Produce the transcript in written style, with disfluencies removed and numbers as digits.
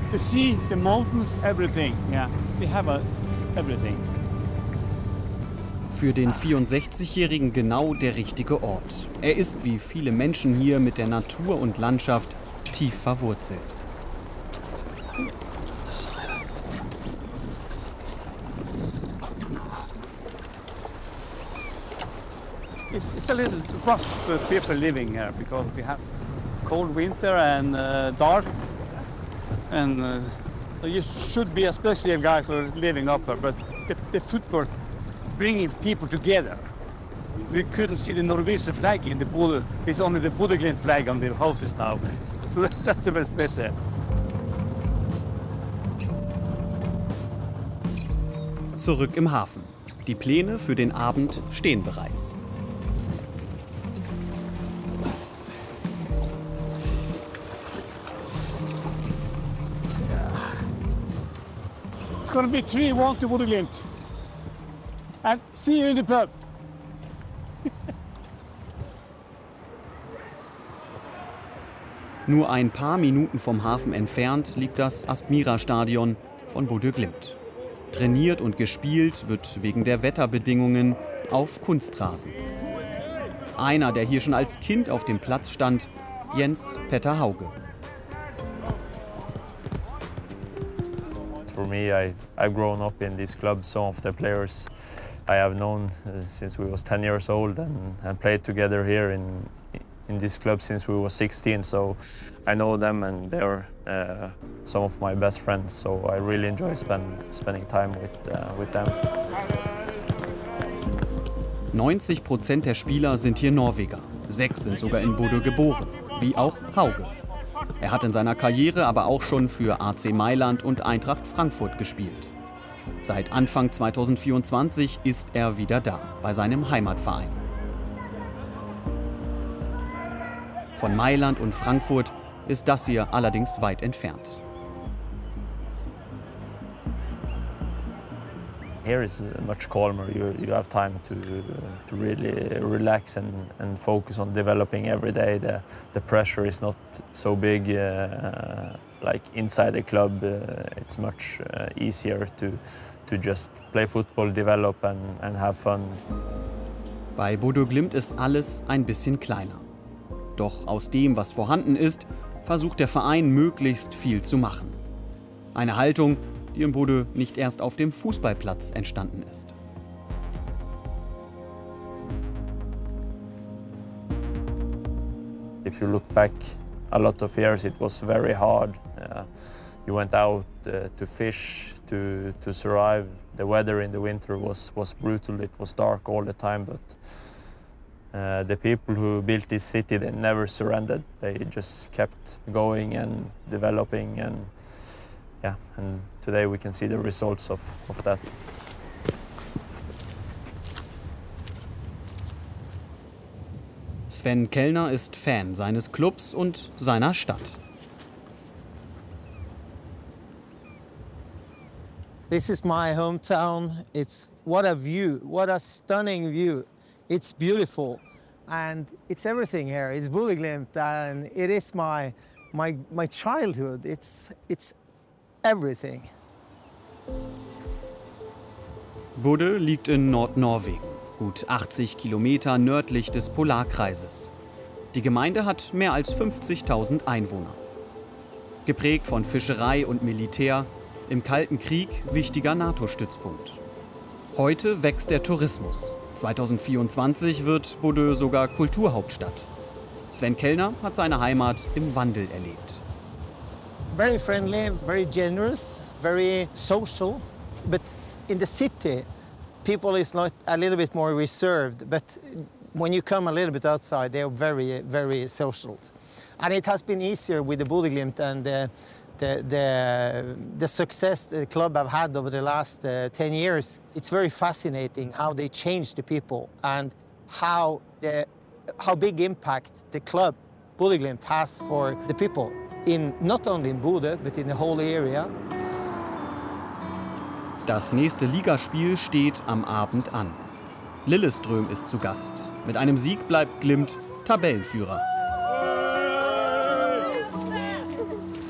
The sea, the mountains, everything. Yeah, we have everything. Für den 64-Jährigen genau der richtige Ort. Er ist wie viele Menschen hier mit der Natur und Landschaft tief verwurzelt. It's a little rough for people living here because we have cold winter and dark, and so you should be especially a guy for living up here. But the football bringing people together. We couldn't see the Norwegian flag in the Bodø. It's only the Bodø Glimt flag on the houses now. So that's very special. Zurück im Hafen. Die Pläne für den Abend stehen bereits. It's going to be 3-1 to Bodø Glimt. And see you in the pub. Nur ein paar Minuten vom Hafen entfernt liegt das Aspmira-Stadion von Bodø Glimt. Trainiert und gespielt wird wegen der Wetterbedingungen auf Kunstrasen. Einer, der hier schon als Kind auf dem Platz stand, Jens Petter Hauge. For me, I've grown up in this club. Some of the players I have known since we was 10 years old and played together here in this club since we were 16. So I know them and they're some of my best friends. So I really enjoy spending time with them. 90% der Spieler sind hier Norweger. 6 sind sogar in Bodø geboren, wie auch Hauge. Er hat in seiner Karriere aber auch schon für AC Mailand und Eintracht Frankfurt gespielt. Seit Anfang 2024 ist er wieder da, bei seinem Heimatverein. Von Mailand und Frankfurt ist das hier allerdings weit entfernt. Here is much calmer. You have time to really relax and focus on developing every day. The pressure is not so big like inside the club. It's much easier to just play football, develop and have fun. Bei Bodø Glimt ist alles ein bisschen kleiner. Doch aus dem, was vorhanden ist, versucht der Verein möglichst viel zu machen. Eine Haltung, die in Bodø nicht erst auf dem Fußballplatz entstanden ist. If you look back a lot of years, it was very hard. You went out to fish, to survive. The weather in the winter was brutal. It was dark all the time, but the people who built this city, they never surrendered. They just kept going and developing, and today we can see the results of that. Sven Kellner ist Fan seines Clubs und seiner Stadt. This is my hometown. It's what a view, what a stunning view. It's beautiful and it's everything here. It's Bodø Glimt and it is my childhood. It's everything. Bodø liegt in Nordnorwegen, gut 80 Kilometer nördlich des Polarkreises. Die Gemeinde hat mehr als 50.000 Einwohner. Geprägt von Fischerei und Militär, im Kalten Krieg wichtiger NATO-Stützpunkt. Heute wächst der Tourismus. 2024 wird Bodø sogar Kulturhauptstadt. Sven Kellner hat seine Heimat im Wandel erlebt. Very friendly, very generous, very social. But in the city, people is not a little bit more reserved. But when you come a little bit outside, they are very, very social. And it has been easier with the Bodø Glimt and the success the club have had over the last 10 years. It's very fascinating how they change the people and how big impact the club Bodø Glimt has for the people, not only in Bodø, but in the whole area. Das nächste Ligaspiel steht am Abend an. Lillestrøm ist zu Gast. Mit einem Sieg bleibt Glimt Tabellenführer.